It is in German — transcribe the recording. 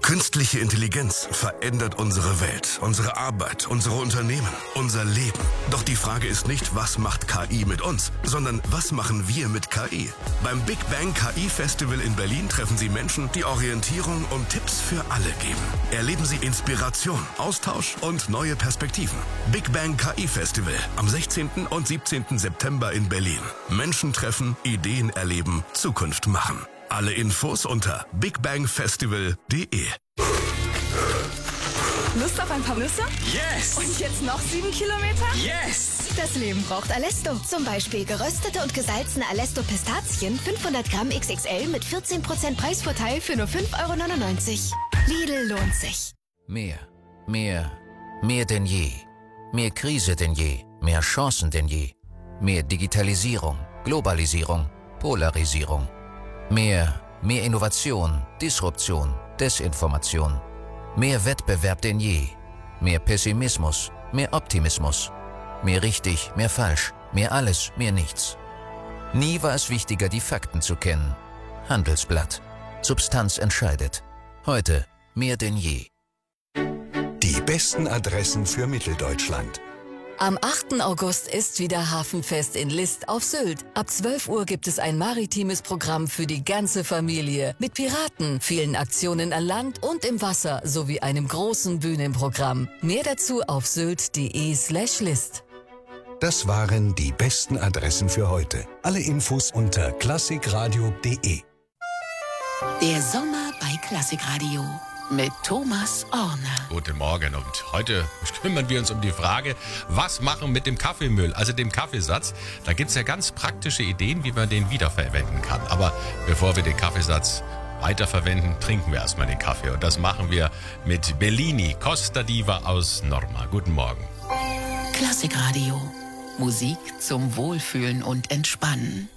Künstliche Intelligenz verändert unsere Welt, unsere Arbeit, unsere Unternehmen, unser Leben. Doch die Frage ist nicht, was macht KI mit uns, sondern was machen wir mit KI? Beim Big Bang KI Festival in Berlin treffen Sie Menschen, die Orientierung und Tipps für alle geben. Erleben Sie Inspiration, Austausch und neue Perspektiven. Big Bang KI Festival am 16. und 17. September in Berlin. Menschen treffen, Ideen erleben, Zukunft machen. Alle Infos unter bigbangfestival.de. Lust auf ein paar Nüsse? Yes! Und jetzt noch 7 Kilometer? Yes! Das Leben braucht Alesto. Zum Beispiel geröstete und gesalzene Alesto Pistazien, 500 Gramm XXL mit 14% Preisvorteil für nur 5,99 €. Lidl lohnt sich. Mehr denn je. Mehr Krise denn je, mehr Chancen denn je. Mehr Digitalisierung, Globalisierung, Polarisierung. Mehr Innovation, Disruption, Desinformation. Mehr Wettbewerb denn je. Mehr Pessimismus, mehr Optimismus. Mehr richtig, mehr falsch, mehr alles, mehr nichts. Nie war es wichtiger, die Fakten zu kennen. Handelsblatt. Substanz entscheidet. Heute mehr denn je. Die besten Adressen für Mitteldeutschland. Am 8. August ist wieder Hafenfest in List auf Sylt. Ab 12 Uhr gibt es ein maritimes Programm für die ganze Familie. Mit Piraten, vielen Aktionen an Land und im Wasser sowie einem großen Bühnenprogramm. Mehr dazu auf sylt.de/list. Das waren die besten Adressen für heute. Alle Infos unter klassikradio.de. Der Sommer bei Klassikradio mit Thomas Orner. Guten Morgen und heute kümmern wir uns um die Frage, was machen mit dem Kaffeemüll, also dem Kaffeesatz. Da gibt es ja ganz praktische Ideen, wie man den wiederverwenden kann. Aber bevor wir den Kaffeesatz weiterverwenden, trinken wir erstmal den Kaffee. Und das machen wir mit Bellini, Costa Diva aus Norma. Guten Morgen. Klassikradio. Musik zum Wohlfühlen und Entspannen.